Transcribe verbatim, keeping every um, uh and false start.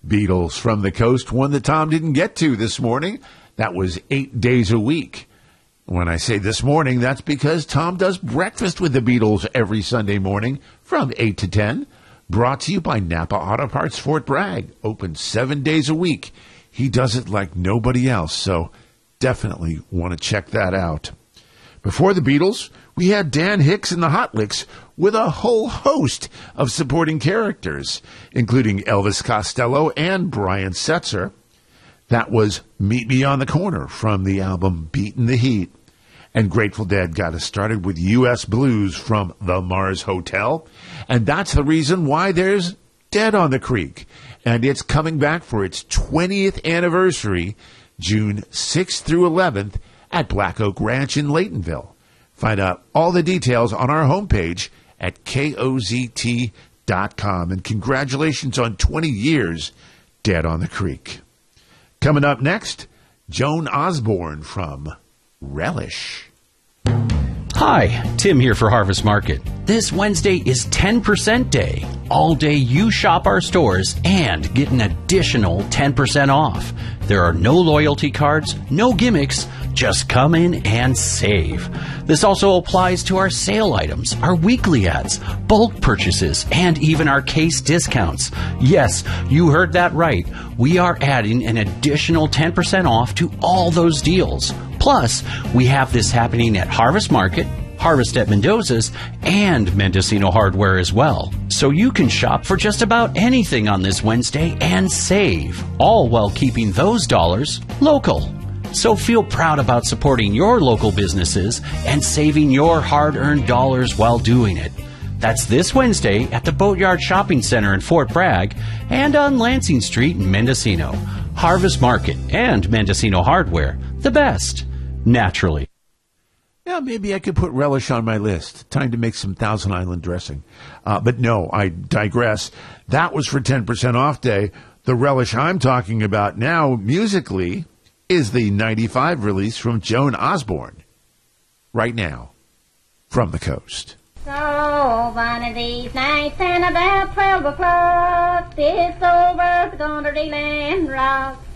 Beatles from the Coast, one that Tom didn't get to this morning. That was Eight Days a Week. When I say this morning, that's because Tom does Breakfast with the Beatles every Sunday morning from eight to ten. Brought to you by Napa Auto Parts Fort Bragg. Open seven days a week. He does it like nobody else, so definitely want to check that out. Before the Beatles, we had Dan Hicks and the Hot Licks with a whole host of supporting characters, including Elvis Costello and Brian Setzer. That was Meet Me on the Corner from the album Beatin' the Heat. And Grateful Dead got us started with U S Blues from the Mars Hotel. And that's the reason why there's Dead on the Creek. And it's coming back for its twentieth anniversary, June sixth through eleventh, at Black Oak Ranch in Laytonville. Find out all the details on our homepage at K O Z T dot com. And congratulations on twenty years, Dead on the Creek. Coming up next, Joan Osborne from Relish. Hi, Tim here for Harvest Market. This Wednesday is ten percent day. All day you shop our stores and get an additional ten percent off. There are no loyalty cards, no gimmicks, just come in and save. This also applies to our sale items, our weekly ads, bulk purchases, and even our case discounts. Yes, you heard that right. We are adding an additional ten percent off to all those deals. Plus, we have this happening at Harvest Market, Harvest at Mendoza's, and Mendocino Hardware as well. So you can shop for just about anything on this Wednesday and save, all while keeping those dollars local. So feel proud about supporting your local businesses and saving your hard-earned dollars while doing it. That's this Wednesday at the Boatyard Shopping Center in Fort Bragg and on Lansing Street in Mendocino. Harvest Market and Mendocino Hardware, the best, naturally. Yeah, maybe I could put Relish on my list. Time to make some Thousand Island dressing. Uh, but no, I digress. That was for ten percent off day. The Relish I'm talking about now, musically, is the ninety-five release from Joan Osborne. Right now, from the Coast. So one of these nights and about twelve o'clock, this old world's gonna reel and rock.